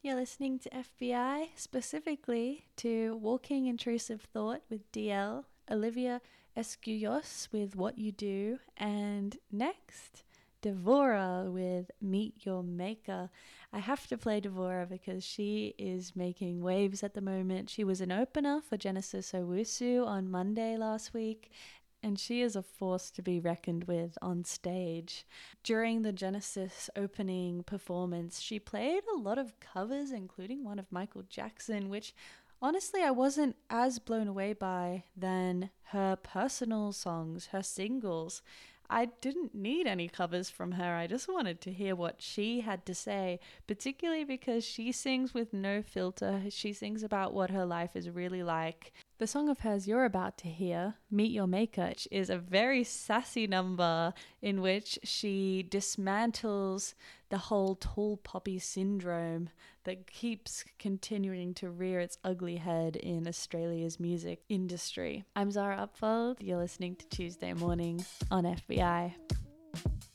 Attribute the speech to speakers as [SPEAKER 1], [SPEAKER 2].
[SPEAKER 1] You're listening to FBI, specifically to Walking Intrusive Thought with DL, Olivia Escuyos with What You Do, and next, Devora with Meet Your Maker. I have to play Devora because she is making waves at the moment. She was an opener for Genesis Owusu on Monday last week, and she is a force to be reckoned with on stage. During the Genesis opening performance, she played a lot of covers, including one of Michael Jackson, which honestly I wasn't as blown away by than her personal songs, her singles. I didn't need any covers from her. I just wanted to hear what she had to say, particularly because she sings with no filter. She sings about what her life is really like. The song of hers you're about to hear, Meet Your Maker, is a very sassy number in which she dismantles the whole tall poppy syndrome that keeps continuing to rear its ugly head in Australia's music industry. I'm Zara Upfold. You're listening to Tuesday Mornings on FBI.